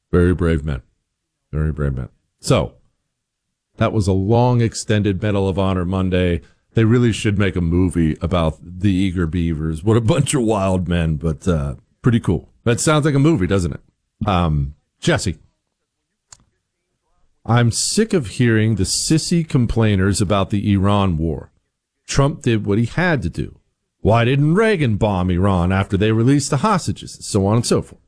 Very brave men. Very brave men. So, that was a long, extended Medal of Honor Monday. They really should make a movie about the Eager Beavers. What a bunch of wild men, but pretty cool. That sounds like a movie, doesn't it? Jesse. I'm sick of hearing the sissy complainers about the Iran war. Trump did what he had to do. Why didn't Reagan bomb Iran after they released the hostages? And so on and so forth.